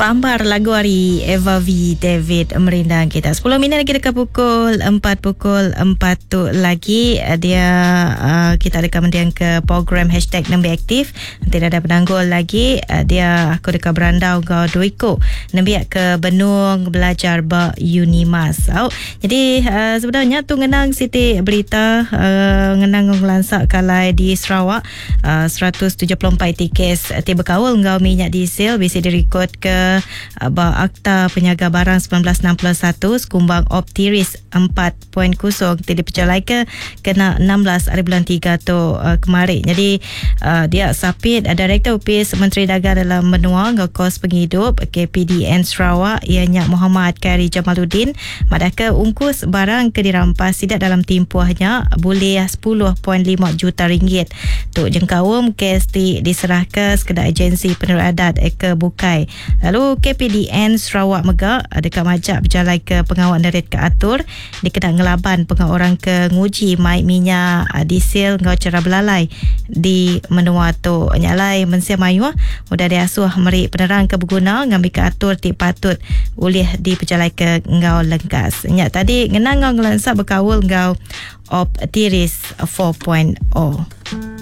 Pambar lagu hari Eva V David merindang kita. 10 minit lagi dekat pukul 4 tu lagi dia kita ada kemudian ke program #Nembi Aktif. Nanti ada penanggul lagi dia aku dekat berandau kau duiko nembi ke Benung belajar ba Unimas. Jadi sebenarnya tu ngenang Siti berita ngenang ngelansak kalai di Sarawak 174 tikes tiba kawal ngau minyak diesel bisa direkod ke Akta Penyaga Barang 1961 sekumbang Optiris 4.0 tidak dipercayai kena 16 hari bulan 3 tu kemarin. Jadi dia sapit Direktur Opis Menteri Dagang dalam menua kos penghidup KPDN Sarawak ianya Muhammad Khairi Jamaluddin madaka ungkus barang ke dirampas tidak dalam tempohnya boleh 10.5 juta ringgit tu jengkawum kes diserahkan kepada agensi penerus adat ke Bukai. Lalu KPDN Sarawak Megak dekat majak berjalan ke pengawal nerit ke atur dikena ngelaban pengawal orang ke nguji mai minyak diesel ngau cara belalai di menua tu nyalai mensia mayu udah diasuh meri penerang ke berguna ngambil ke atur ti patut boleh diperjalai ke ngau lengkas. Nyak tadi ngenang ngau ngelansak berkawal ngau Optiris 4.0.